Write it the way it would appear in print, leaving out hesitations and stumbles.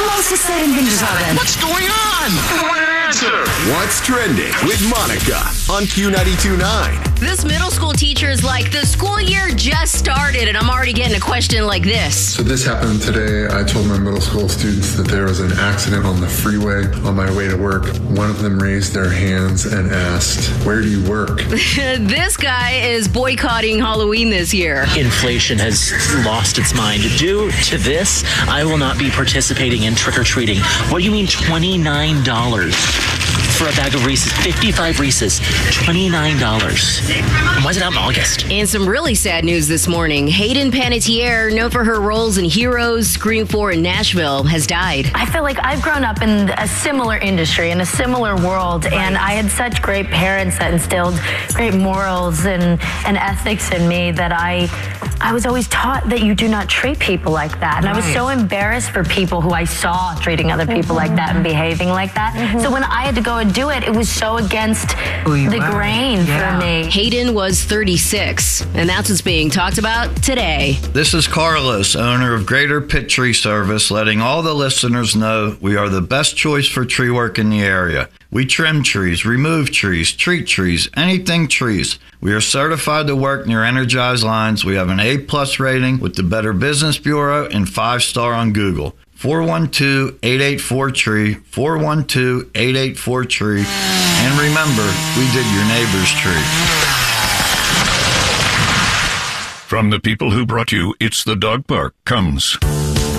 else is said and finishes all then? What's going on? What's trending with Monica on Q92.9. This middle school teacher is like, the school year just started and I'm already getting a question like this. So this happened today. I told my middle school students that there was an accident on the freeway on my way to work. One of them raised their hands and asked, "Where do you work?" This guy is boycotting Halloween this year. Inflation has lost its mind. Due to this, I will not be participating in trick-or-treating. What do you mean $29 for a bag of Reese's? 55 Reese's, $29. And why is it out in August? And some really sad news this morning. Hayden Panettiere, known for her roles in Heroes, Scream 4, and Nashville, has died. I feel like I've grown up in a similar industry, in a similar world, and I had such great parents that instilled great morals and ethics in me that I was always taught that you do not treat people like that. And I was so embarrassed for people who I saw treating other people like that and behaving like that. So when I had to go and do it, it was so against the grain for me. Hayden was 36, and that's what's being talked about today. This is Carlos, owner of Greater Pitt Tree Service, letting all the listeners know we are the best choice for tree work in the area. We trim trees, remove trees, treat trees, anything trees. We are certified to work near energized lines. We have an A+ rating with the Better Business Bureau and 5-star on Google. 412-884-TREE, 412-884-TREE. And remember, we did your neighbor's tree. From the people who brought you It's the Dog Park comes